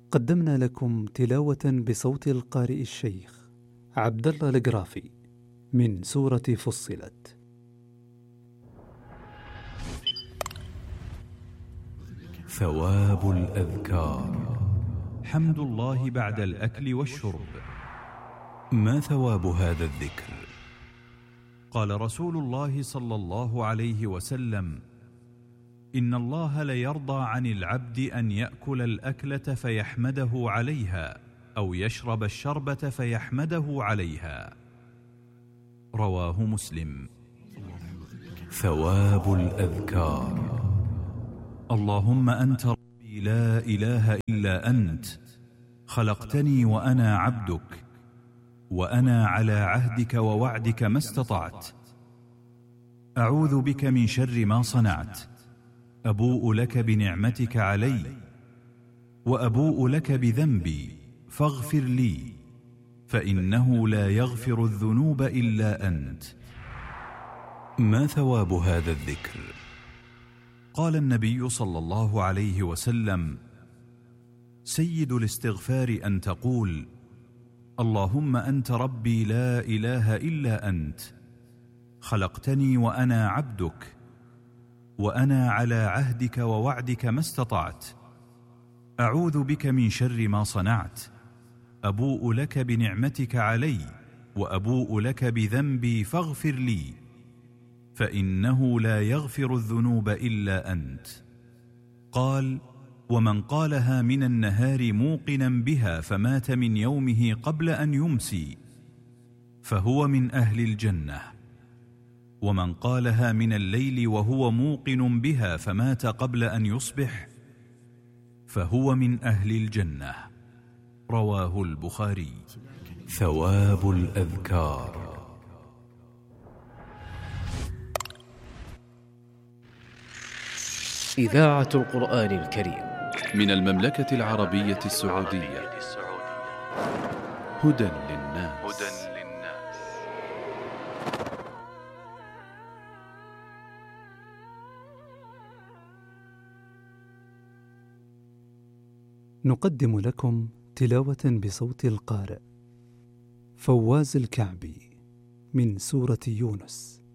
قدمنا لكم تلاوة بصوت القارئ الشيخ عبد الله القرافي من سورة فصلت. ثواب الأذكار. حمد الله بعد الأكل والشرب. ما ثواب هذا الذكر؟ قال رسول الله صلى الله عليه وسلم: إن الله ليرضى عن العبد أن يأكل الأكلة فيحمده عليها، أو يشرب الشربة فيحمده عليها. رواه مسلم. ثواب الأذكار. اللهم أنت ربي لا إله إلا أنت، خلقتني وأنا عبدك، وأنا على عهدك ووعدك ما استطعت. أعوذ بك من شر ما صنعت. أبوء لك بنعمتك علي، وأبوء لك بذنبي، فاغفر لي، فإنه لا يغفر الذنوب إلا أنت. ما ثواب هذا الذكر؟ قال النبي صلى الله عليه وسلم: سيد الاستغفار أن تقول: اللهم أنت ربي لا إله إلا أنت، خلقتني وأنا عبدك، وأنا على عهدك ووعدك ما استطعت. أعوذ بك من شر ما صنعت. أبوء لك بنعمتك علي، وأبوء لك بذنبي، فاغفر لي، فإنه لا يغفر الذنوب إلا أنت. قال: ومن قالها من النهار موقنا بها فمات من يومه قبل أن يمسي فهو من أهل الجنة، ومن قالها من الليل وهو موقن بها فمات قبل أن يصبح فهو من أهل الجنة. رواه البخاري. ثواب الأذكار. إذاعة القرآن الكريم من المملكة العربية السعودية. هدى للناس. نقدم لكم تلاوة بصوت القارئ فواز الكعبي من سورة يونس.